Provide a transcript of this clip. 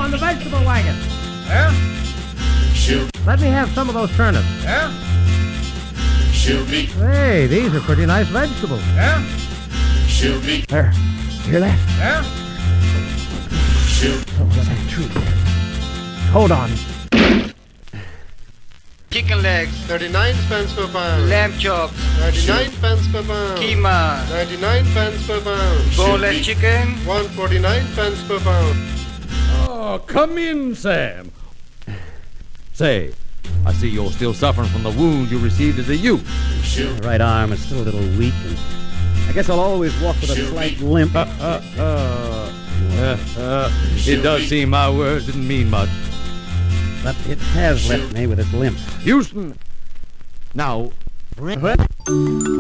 on the vegetable wagon. Yeah? Shoot. Let me have some of those turnips. Yeah? Shoot me. Hey, these are pretty nice vegetables. Yeah? Shoot me. There. Hear that? Yeah? Shoot. Oh, that tree. Hold on. Chicken legs, 39 pence per pound. lamb chops, 99 pence per pound. keema, 99 pence per pound. boneless chicken. 149 pence per pound. Oh, come in, Sam. Say, I see you're still suffering from the wounds you received as a youth. My right arm is still a little weak, and I guess I'll always walk with a slight limp. It does seem my words didn't mean much. But it has left me with its limp. Houston! Now,